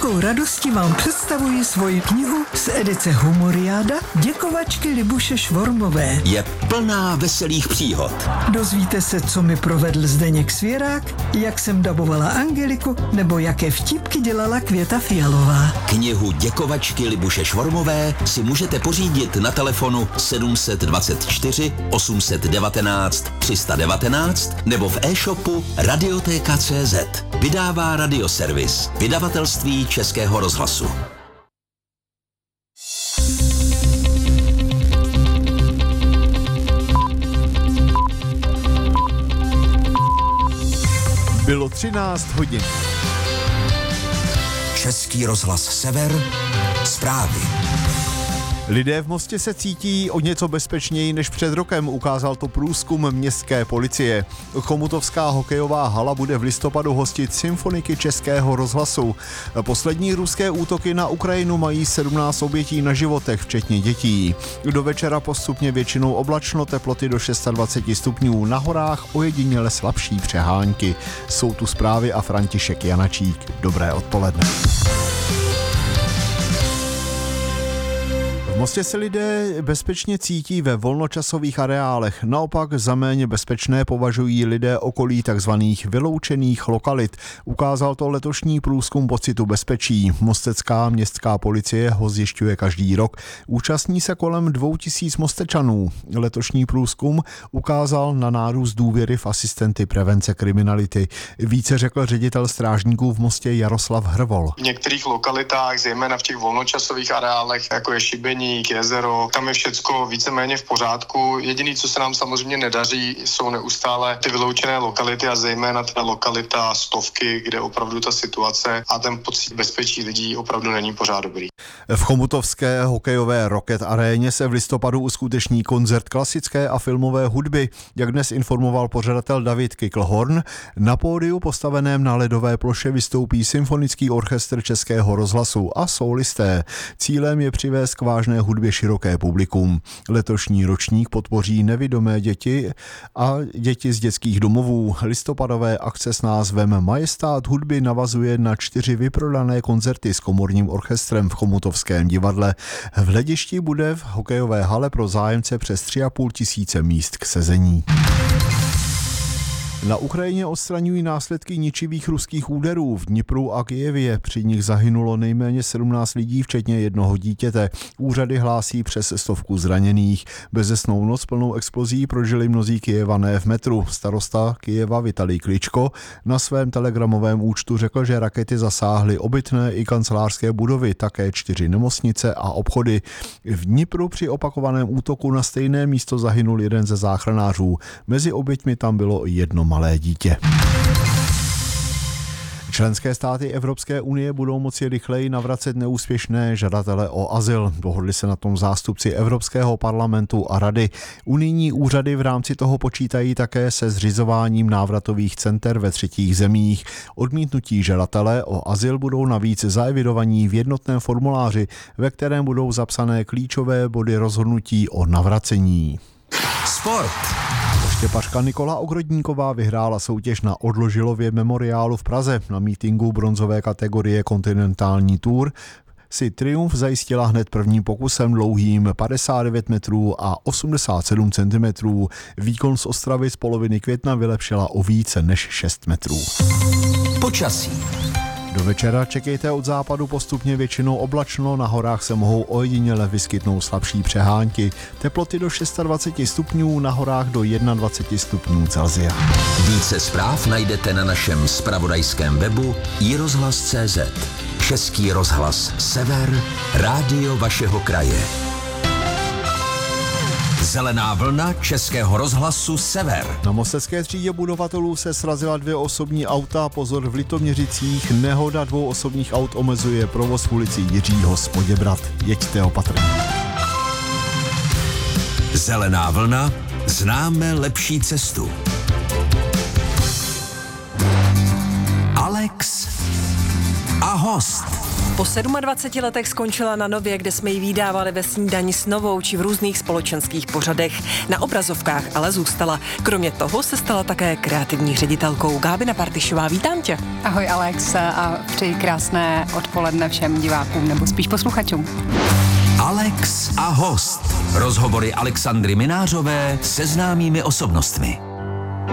velkou radostí vám představuji svoji knihu z edice Humoriáda Děkovačky Libuše Švormové. Je plná veselých příhod. Dozvíte se, co mi provedl Zdeněk Svěrák, jak jsem dabovala Angeliku, nebo jaké vtipky dělala Květa Fialová. Knihu Děkovačky Libuše Švormové si můžete pořídit na telefonu 724 819 319 nebo v e-shopu Radioteka.cz. Vydává Radioservis, vydavatelství Českého rozhlasu. Bylo 13 hodin. Český rozhlas Sever, zprávy. Lidé v Mostě se cítí o něco bezpečněji než před rokem, ukázal to průzkum městské policie. Chomutovská hokejová hala bude v listopadu hostit symfoniky Českého rozhlasu. Poslední ruské útoky na Ukrajinu mají 17 obětí na životech, včetně dětí. Do večera postupně většinou oblačno, teploty do 26 stupňů, na horách ojediněle slabší přehánky. Jsou tu zprávy a František Janačík. Dobré odpoledne. V Mostě se lidé bezpečně cítí ve volnočasových areálech. Naopak za méně bezpečné považují lidé okolí takzvaných vyloučených lokalit. Ukázal to letošní průzkum pocitu bezpečí. Mostecká městská policie ho zjišťuje každý rok. Účastní se kolem 2000 Mostečanů. Letošní průzkum ukázal na nárůst důvěry v asistenty prevence kriminality. Více řekl ředitel strážníků v Mostě Jaroslav Hrvol. V některých lokalitách, zejména v těch volnočasových areálech, jako je Šibení, jezero, tam je všecko víceméně v pořádku. Jediný, co se nám samozřejmě nedaří, jsou neustále ty vyloučené lokality a zejména ta lokalita Stovky, kde opravdu ta situace a ten pocit bezpečí lidí opravdu není pořád dobrý. V chomutovské hokejové Rocket aréně se v listopadu uskuteční koncert klasické a filmové hudby. Jak dnes informoval pořadatel David Kiklhorn, na pódiu postaveném na ledové ploše vystoupí symfonický orchestr Českého rozhlasu a sólisté. Cílem je přivést k vážné hudbě široké publikum. Letošní ročník podpoří nevidomé děti a děti z dětských domovů. Listopadové akce s názvem Majestát hudby navazuje na 4 vyprodané koncerty s komorním orchestrem v Chomutovském divadle. V hledišti bude v hokejové hale pro zájemce přes 3,5 tisíce míst k sezení. Na Ukrajině odstraňují následky ničivých ruských úderů v Dnipru a Kyjevě. Při nich zahynulo nejméně 17 lidí, včetně jednoho dítěte. Úřady hlásí přes 100 zraněných. Bezesnou noc plnou explozí prožili mnozí Kyjevané v metru. Starosta Kyjeva Vitalij Kličko na svém telegramovém účtu řekl, že rakety zasáhly obytné i kancelářské budovy, také 4 nemocnice a obchody. V Dnipru při opakovaném útoku na stejné místo zahynul jeden ze záchranářů. Mezi oběťmi tam bylo jedno malé dítě. Členské státy Evropské unie budou moci rychleji navracet neúspěšné žadatele o azyl. Dohodli se na tom zástupci Evropského parlamentu a rady. Unijní úřady v rámci toho počítají také se zřizováním návratových center ve třetích zemích. Odmítnutí žadatele o azyl budou navíc zaevidovaní v jednotném formuláři, ve kterém budou zapsané klíčové body rozhodnutí o navracení. Sport. Štěpařka Nikola Ogrodníková vyhrála soutěž na Odložilově memoriálu v Praze. Na mítinku bronzové kategorie Kontinentální Tour si triumf zajistila hned prvním pokusem dlouhým 59 metrů a 87 cm. Výkon z Ostravy z poloviny května vylepšila o více než 6 metrů. Počasí. Do večera čekejte od západu postupně většinou oblačno, na horách se mohou ojediněle vyskytnout slabší přehánky. Teploty do 26 stupňů, na horách do 21 stupňů Celsia. Více zpráv najdete na našem zpravodajském webu iRozhlas.cz. Český rozhlas Sever, rádio vašeho kraje. Zelená vlna Českého rozhlasu Sever. Na mostecké třídě budovatelů se srazila 2 osobní auta. Pozor, v Litoměřicích nehoda 2 osobních aut omezuje provoz v ulici Jiřího z Poděbrad. Jeďte opatrně. Zelená vlna, známe lepší cestu. Alex a host. Po 27 letech skončila na Nově, kde jsme ji vídávali ve Snídani s Novou či v různých společenských pořadech. Na obrazovkách ale zůstala. Kromě toho se stala také kreativní ředitelkou. Gábina Partyšová, vítám tě. Ahoj Alex a přeji krásné odpoledne všem divákům nebo spíš posluchačům. Alex a host. Rozhovory Alexandry Minářové se známými osobnostmi.